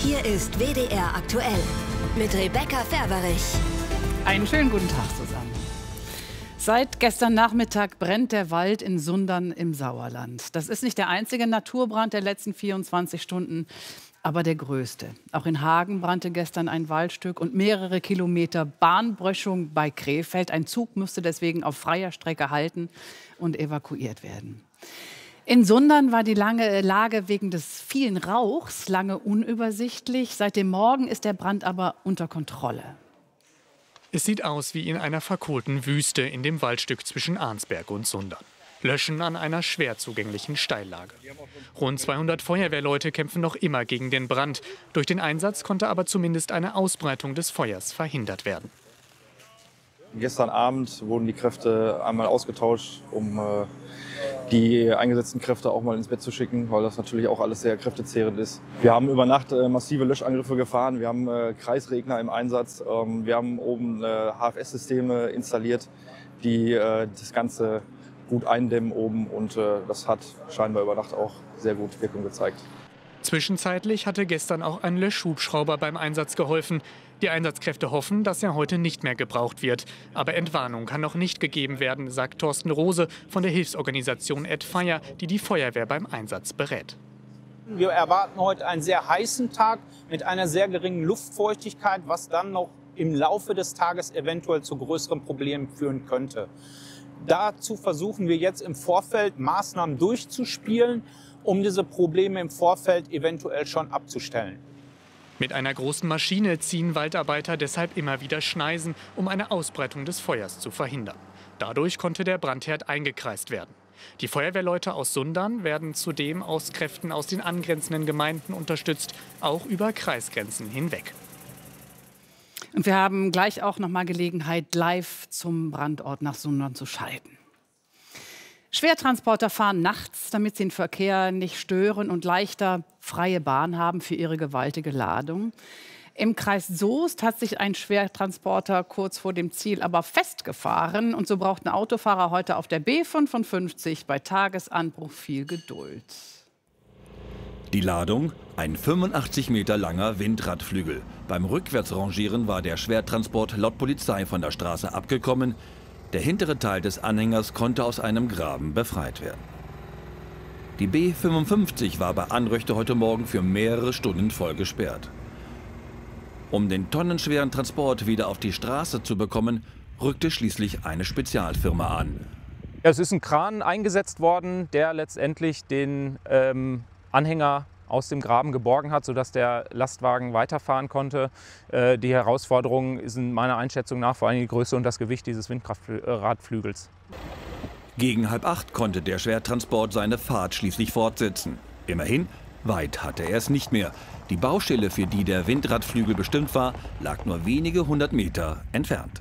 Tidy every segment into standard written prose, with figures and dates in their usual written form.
Hier ist WDR aktuell mit Rebecca Ferberich. Einen schönen guten Tag zusammen. Seit gestern Nachmittag brennt der Wald in Sundern im Sauerland. Das ist nicht der einzige Naturbrand der letzten 24 Stunden, aber der größte. Auch in Hagen brannte gestern ein Waldstück und mehrere Kilometer Bahnbröschung bei Krefeld. Ein Zug musste deswegen auf freier Strecke halten und evakuiert werden. In Sundern war die Lage wegen des vielen Rauchs lange unübersichtlich. Seit dem Morgen ist der Brand aber unter Kontrolle. Es sieht aus wie in einer verkohlten Wüste in dem Waldstück zwischen Arnsberg und Sundern. Löschen an einer schwer zugänglichen Steillage. Rund 200 Feuerwehrleute kämpfen noch immer gegen den Brand. Durch den Einsatz konnte aber zumindest eine Ausbreitung des Feuers verhindert werden. Gestern Abend wurden die Kräfte einmal ausgetauscht, um die eingesetzten Kräfte auch mal ins Bett zu schicken, weil das natürlich auch alles sehr kräftezehrend ist. Wir haben über Nacht massive Löschangriffe gefahren, wir haben Kreisregner im Einsatz, wir haben oben HFS-Systeme installiert, die das Ganze gut eindämmen oben, und das hat scheinbar über Nacht auch sehr gut Wirkung gezeigt. Zwischenzeitlich hatte gestern auch ein Löschhubschrauber beim Einsatz geholfen. Die Einsatzkräfte hoffen, dass er heute nicht mehr gebraucht wird. Aber Entwarnung kann noch nicht gegeben werden, sagt Thorsten Rose von der Hilfsorganisation @Fire, die die Feuerwehr beim Einsatz berät. Wir erwarten heute einen sehr heißen Tag mit einer sehr geringen Luftfeuchtigkeit, was dann noch im Laufe des Tages eventuell zu größeren Problemen führen könnte. Dazu versuchen wir jetzt im Vorfeld Maßnahmen durchzuspielen, um diese Probleme im Vorfeld eventuell schon abzustellen. Mit einer großen Maschine ziehen Waldarbeiter deshalb immer wieder Schneisen, um eine Ausbreitung des Feuers zu verhindern. Dadurch konnte der Brandherd eingekreist werden. Die Feuerwehrleute aus Sundern werden zudem aus Kräften aus den angrenzenden Gemeinden unterstützt, auch über Kreisgrenzen hinweg. Und wir haben gleich auch noch mal Gelegenheit, live zum Brandort nach Sundern zu schalten. Schwertransporter fahren nachts, damit sie den Verkehr nicht stören und leichter freie Bahn haben für ihre gewaltige Ladung. Im Kreis Soest hat sich ein Schwertransporter kurz vor dem Ziel aber festgefahren. Und so brauchten Autofahrer heute auf der B55 bei Tagesanbruch viel Geduld. Die Ladung? Ein 85 Meter langer Windradflügel. Beim Rückwärtsrangieren war der Schwertransport laut Polizei von der Straße abgekommen. Der hintere Teil des Anhängers konnte aus einem Graben befreit werden. Die B55 war bei Anröchte heute Morgen für mehrere Stunden voll gesperrt. Um den tonnenschweren Transport wieder auf die Straße zu bekommen, rückte schließlich eine Spezialfirma an. Es ist ein Kran eingesetzt worden, der letztendlich den Anhänger aus dem Graben geborgen hat, sodass der Lastwagen weiterfahren konnte. Die Herausforderung ist in meiner Einschätzung nach vor allem die Größe und das Gewicht dieses Windradflügels. Gegen 7:30 konnte der Schwertransport seine Fahrt schließlich fortsetzen. Immerhin, weit hatte er es nicht mehr. Die Baustelle, für die der Windradflügel bestimmt war, lag nur wenige 100 Meter entfernt.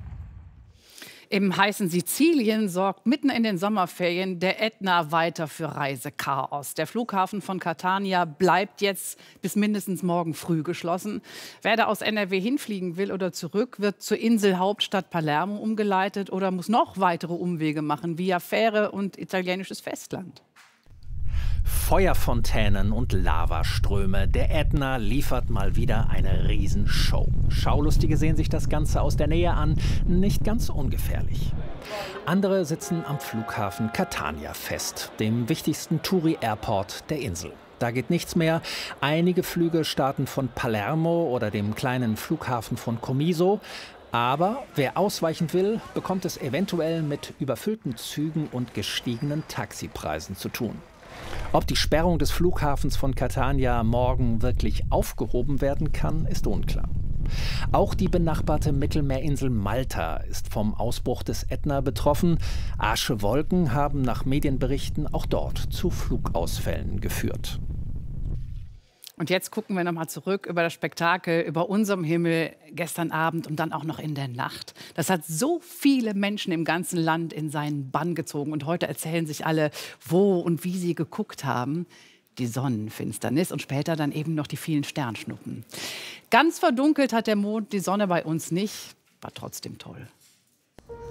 Im heißen Sizilien sorgt mitten in den Sommerferien der Ätna weiter für Reisechaos. Der Flughafen von Catania bleibt jetzt bis mindestens morgen früh geschlossen. Wer da aus NRW hinfliegen will oder zurück, wird zur Inselhauptstadt Palermo umgeleitet oder muss noch weitere Umwege machen, via Fähre und italienisches Festland. Feuerfontänen und Lavaströme. Der Ätna liefert mal wieder eine Riesenshow. Schaulustige sehen sich das Ganze aus der Nähe an. Nicht ganz ungefährlich. Andere sitzen am Flughafen Catania fest, dem wichtigsten Touri-Airport der Insel. Da geht nichts mehr. Einige Flüge starten von Palermo oder dem kleinen Flughafen von Comiso. Aber wer ausweichen will, bekommt es eventuell mit überfüllten Zügen und gestiegenen Taxipreisen zu tun. Ob die Sperrung des Flughafens von Catania morgen wirklich aufgehoben werden kann, ist unklar. Auch die benachbarte Mittelmeerinsel Malta ist vom Ausbruch des Ätna betroffen. Aschewolken haben nach Medienberichten auch dort zu Flugausfällen geführt. Und jetzt gucken wir noch mal zurück über das Spektakel über unserem Himmel gestern Abend und dann auch noch in der Nacht. Das hat so viele Menschen im ganzen Land in seinen Bann gezogen. Und heute erzählen sich alle, wo und wie sie geguckt haben. Die Sonnenfinsternis und später dann eben noch die vielen Sternschnuppen. Ganz verdunkelt hat der Mond die Sonne bei uns nicht, war trotzdem toll.